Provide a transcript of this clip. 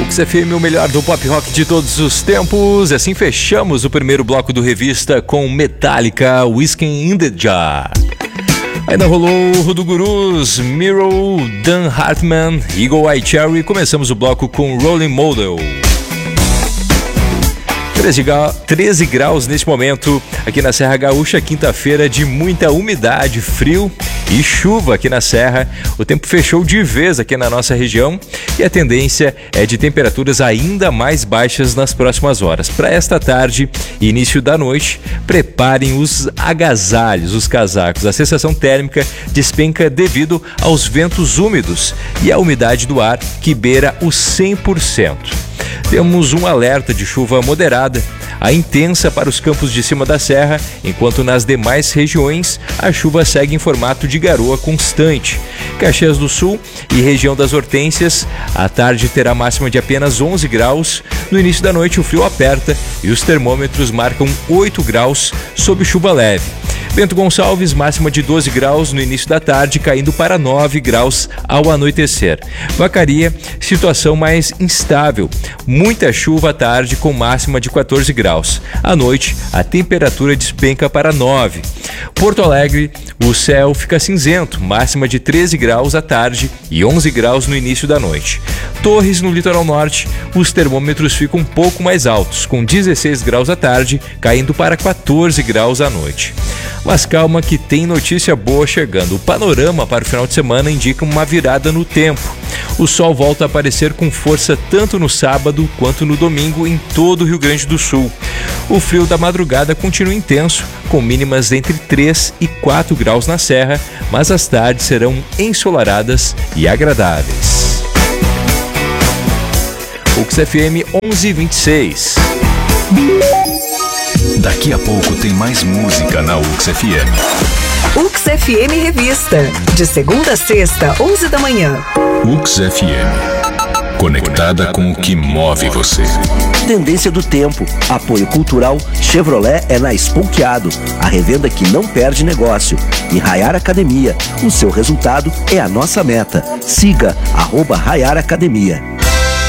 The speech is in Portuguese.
UX FM, o melhor do pop rock de todos os tempos. E assim fechamos o primeiro bloco do Revista com Metallica, Whiskey in the Jar. Ainda rolou Rudo Gurus, Miro, Dan Hartman, Eagle Eye Cherry. Começamos o bloco com Rolling Model. 13 graus neste momento aqui na Serra Gaúcha, quinta-feira de muita umidade, frio e chuva aqui na Serra. O tempo fechou de vez aqui na nossa região e a tendência é de temperaturas ainda mais baixas nas próximas horas. Para esta tarde e início da noite, preparem os agasalhos, os casacos. A sensação térmica despenca devido aos ventos úmidos e à umidade do ar que beira os 100%. Temos um alerta de chuva moderada a intensa para os campos de cima da serra, enquanto nas demais regiões a chuva segue em formato de garoa constante. Caxias do Sul e região das Hortênsias, a tarde terá máxima de apenas 11 graus. No início da noite o frio aperta e os termômetros marcam 8 graus sob chuva leve. Bento Gonçalves, máxima de 12 graus no início da tarde, caindo para 9 graus ao anoitecer. Vacaria, situação mais instável. Muita chuva à tarde com máxima de 14 graus. À noite, a temperatura despenca para 9. Porto Alegre, o céu fica cinzento, máxima de 13 graus à tarde e 11 graus no início da noite. Torres, no litoral norte, os termômetros ficam um pouco mais altos, com 16 graus à tarde, caindo para 14 graus à noite. Mas calma que tem notícia boa chegando. O panorama para o final de semana indica uma virada no tempo. O sol volta a aparecer com força tanto no sábado quanto no domingo em todo o Rio Grande do Sul. O frio da madrugada continua intenso, com mínimas entre 3 e 4 graus na serra, mas as tardes serão ensolaradas e agradáveis. UX FM 11:26. Daqui a pouco tem mais música na UX FM. UX FM Revista, de segunda a sexta, 11 da manhã. UX FM, conectada com o que move você. Tendência do tempo, apoio cultural, Chevrolet é na Esponqueado, a revenda que não perde negócio. E Rayar Academia, o seu resultado é a nossa meta. Siga @Rayar Academia.